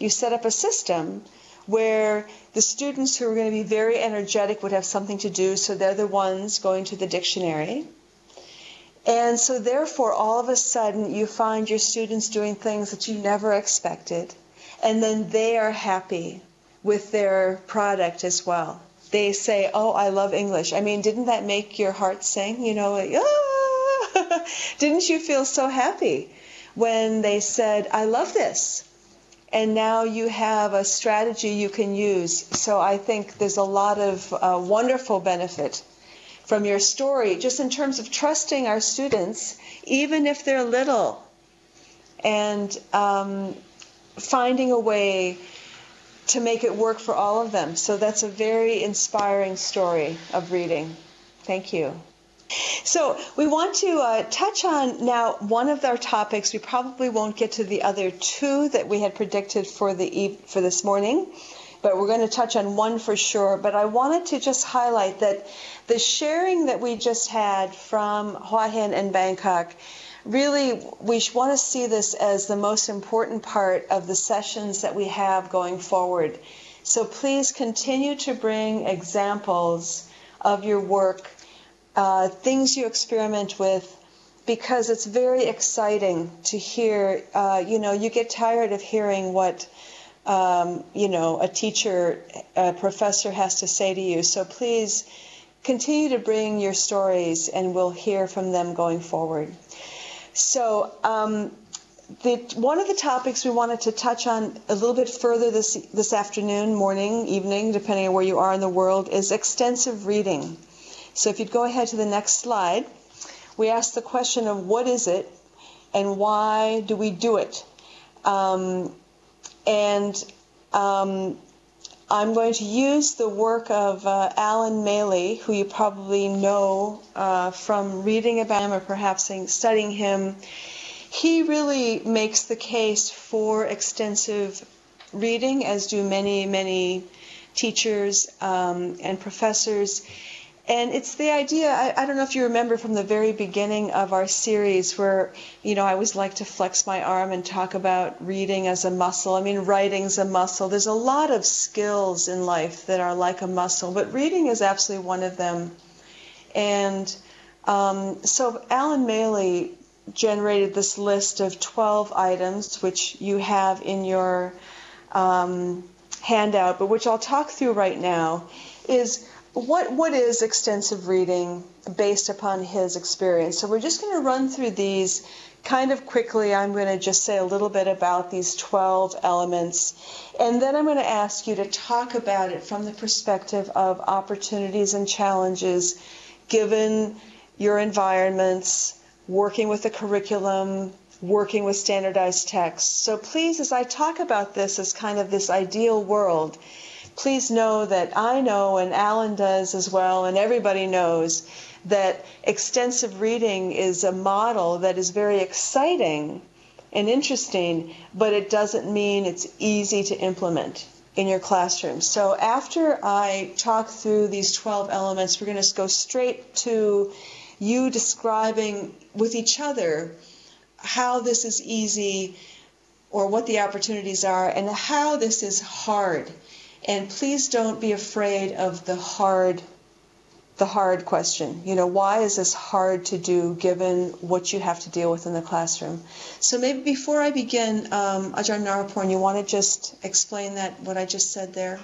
you set up a system where the students who are going to be very energetic would have something to do, so they're the ones going to the dictionary. And so therefore, all of a sudden, you find your students doing things that you never expected, and then they are happy with their product as well. They say, oh, I love English. I mean, didn't that make your heart sing? You know, like, ah! Didn't you feel so happy when they said, I love this? And now you have a strategy you can use. So I think there's a lot of wonderful benefit from your story, just in terms of trusting our students, even if they're little, and finding a way to make it work for all of them. So that's a very inspiring story of reading. Thank you. So we want to touch on now one of our topics. We probably won't get to the other two that we had predicted for this morning, but we're going to touch on one for sure. But I wanted to just highlight that the sharing that we just had from Hua Hin and Bangkok, really we want to see this as the most important part of the sessions that we have going forward. So please continue to bring examples of your work, things you experiment with, because it's very exciting to hear. You get tired of hearing what a teacher, a professor has to say to you. So please continue to bring your stories, and we'll hear from them going forward. So one of the topics we wanted to touch on a little bit further this afternoon, morning, evening, depending on where you are in the world, is extensive reading. So if you'd go ahead to the next slide, we asked the question of what is it and why do we do it? I'm going to use the work of Alan Maley, who you probably know from reading about him or perhaps studying him. He really makes the case for extensive reading, as do many, many teachers and professors. And it's the idea, I don't know if you remember from the very beginning of our series where, I always like to flex my arm and talk about reading as a muscle. I mean, writing's a muscle. There's a lot of skills in life that are like a muscle, but reading is absolutely one of them. And so Alan Maley generated this list of 12 items, which you have in your handout, but which I'll talk through right now, is what is extensive reading based upon his experience. So we're just going to run through these kind of quickly. I'm going to just say a little bit about these 12 elements, and then I'm going to ask you to talk about it from the perspective of opportunities and challenges given your environments, working with the curriculum, working with standardized texts. So please, as I talk about this as kind of this ideal world, please know that I know, and Alan does as well, and everybody knows that extensive reading is a model that is very exciting and interesting, but it doesn't mean it's easy to implement in your classroom. So after I talk through these 12 elements, we're going to go straight to you describing with each other how this is easy or what the opportunities are and how this is hard. And please don't be afraid of the hard question. Why is this hard to do given what you have to deal with in the classroom? So maybe before I begin, Ajahn Naraporn, you want to just explain what I just said there?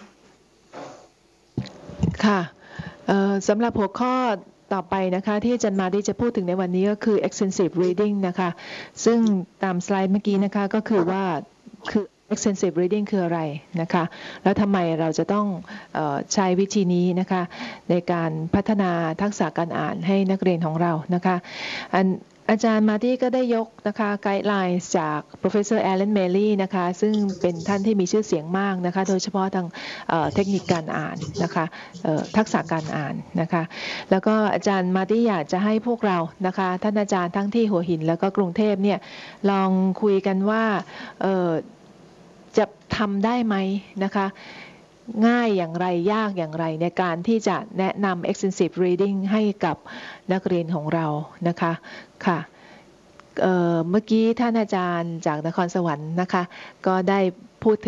ค่ะสำหรับหัวข้อต่อไปนะคะที่อาจารย์มาที่จะพูดถึงในวันนี้ก็คือ extensive reading นะคะซึ่งตามสไลด์เมื่อกี้นะคะก็คือว่าextensive reading คืออะไรนะคะแล้วทำไมเราจะต้องใช้วิธีนี้นะคะในการพัฒนาทักษะการอ่านให้นักเรียนของเรานะคะอาจารย์มาที่ก็ได้ยกนะคะไกด์ไลน์จาก Professor Alan Maley นะคะซึ่งเป็นท่านที่มีชื่อเสียงมากนะคะโดยเฉพาะทางเทคนิคการอ่านนะคะทักษะการอ่านนะคะแล้วก็อาจารย์มาที่อยากจะให้พวกเรานะคะท่านอาจารย์ทั้งที่หัวหินแล้วก็กรุงเทพเนี่ยลองคุยกันว่าจะทำได้ไหมนะคะง่ายอย่างไรยากอย่างไรในการที่จะแนะนำ extensive reading ให้กับนักเรียนของเรานะคะค่ะเมื่อกี้ท่านอาจารย์จากนครสวรรค์นะคะก็ได้พูด